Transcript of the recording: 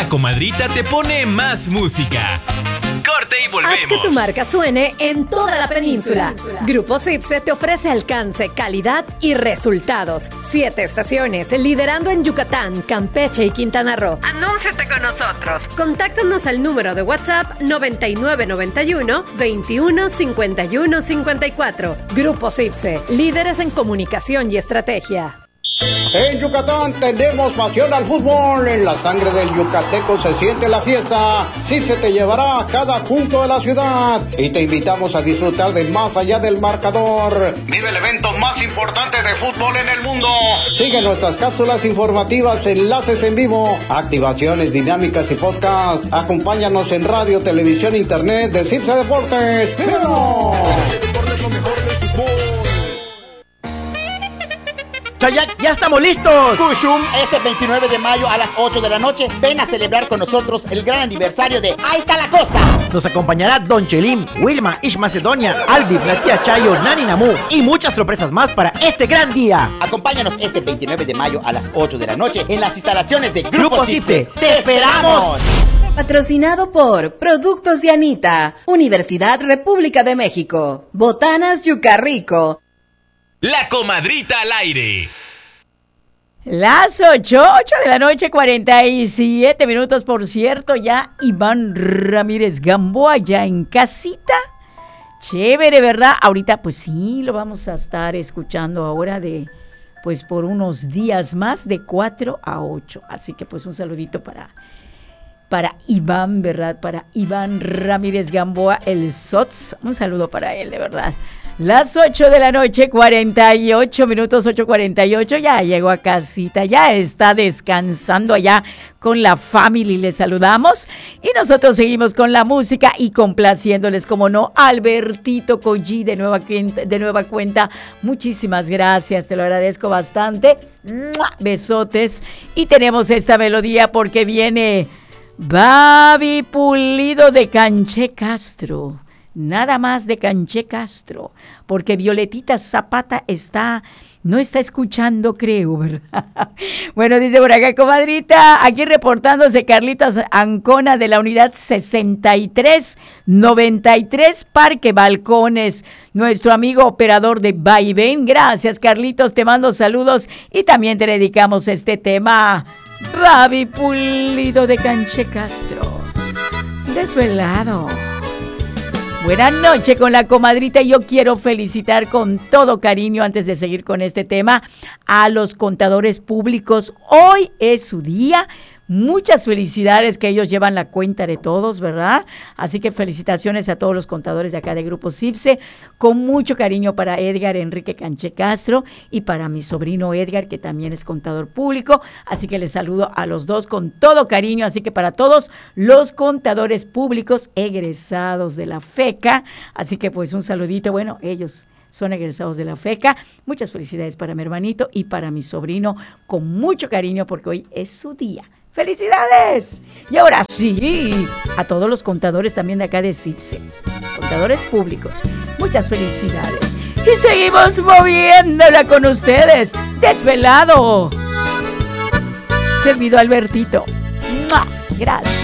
La Comadrita te pone más música. Corte y volvemos. Haz que tu marca suene en toda la península. Grupo Cipse te ofrece alcance, calidad y resultados. 7 estaciones, liderando en Yucatán, Campeche y Quintana Roo. Anúnciate con nosotros. Contáctanos al número de WhatsApp 9991 21 51 54. Grupo Cipse, líderes en comunicación y estrategia. En Yucatán tenemos pasión al fútbol. En la sangre del yucateco se siente la fiesta. Cipse te llevará a cada punto de la ciudad y te invitamos a disfrutar de más allá del marcador. Vive el evento más importante de fútbol en el mundo. Sigue nuestras cápsulas informativas, enlaces en vivo, activaciones dinámicas y podcast. Acompáñanos en radio, televisión, internet de Cipse Deportes. ¡Vámonos! Deportes, lo mejor del fútbol. Chayak, ya estamos listos. Kushum, este 29 de mayo a las 8 de la noche, ven a celebrar con nosotros el gran aniversario de Ahí está la cosa. Nos acompañará Don Chelim, Wilma, Ish Macedonia, Albi, la tía Chayo, Nani Namu y muchas sorpresas más para este gran día. Acompáñanos este 29 de mayo a las 8 de la noche en las instalaciones de Grupo Cipse. ¡Te esperamos! Patrocinado por Productos de Anita, Universidad República de México, Botanas Yucarrico. La Comadrita al aire. Las 8 de la noche, 47 minutos, por cierto, ya Iván Ramírez Gamboa ya en casita. Chévere, ¿verdad? Ahorita pues sí, lo vamos a estar escuchando ahora pues por unos días más de 4 a 8. Así que pues un saludito para Iván, ¿verdad? Para Iván Ramírez Gamboa, el SOTS. Un saludo para él, de verdad. Las 8 de la noche, 48 minutos, 8:48, ya llegó a casita, ya está descansando allá con la family, les saludamos y nosotros seguimos con la música y complaciéndoles, como no, Albertito Colli de nueva cuenta, muchísimas gracias, te lo agradezco bastante, besotes, y tenemos esta melodía porque viene Babi Pulido de Canché Castro. Nada más de Canché Castro, porque Violetita Zapata no está escuchando, creo, ¿verdad? Bueno, dice por acá, comadrita, aquí reportándose Carlitos Ancona de la unidad 6393, Parque Balcones, nuestro amigo operador de Vaivén. Gracias, Carlitos, te mando saludos y también te dedicamos este tema, Babi Pulido de Canché Castro, Desvelado. Buenas noches con la comadrita. Yo quiero felicitar con todo cariño, antes de seguir con este tema, a los contadores públicos. Hoy es su día. Muchas felicidades, que ellos llevan la cuenta de todos, ¿verdad? Así que felicitaciones a todos los contadores de acá de Grupo Cipse, con mucho cariño para Edgar Enrique Canché Castro y para mi sobrino Edgar, que también es contador público. Así que les saludo a los dos con todo cariño. Así que para todos los contadores públicos egresados de la FECA, así que pues un saludito. Bueno, ellos son egresados de la FECA. Muchas felicidades para mi hermanito y para mi sobrino, con mucho cariño, porque hoy es su día. ¡Felicidades! Y ahora sí, a todos los contadores también de acá de Cipse, contadores públicos, muchas felicidades. Y seguimos moviéndola con ustedes, Desvelado. Servido Albertito. ¡Mua! Gracias.